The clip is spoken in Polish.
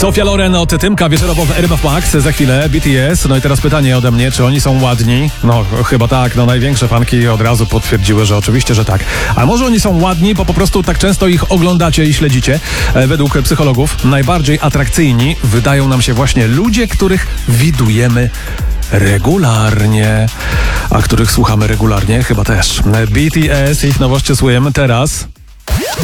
Sofia Loren od Tymka wieczorowo w RMF Max. Za chwilę BTS. No i teraz pytanie ode mnie, czy oni są ładni? No chyba tak, no największe fanki od razu potwierdziły, że oczywiście, że tak. A może oni są ładni, bo po prostu tak często ich oglądacie i śledzicie? Według psychologów najbardziej atrakcyjni wydają nam się właśnie ludzie, których widujemy regularnie, a których słuchamy regularnie chyba też. BTS, ich nowości słuchamy teraz.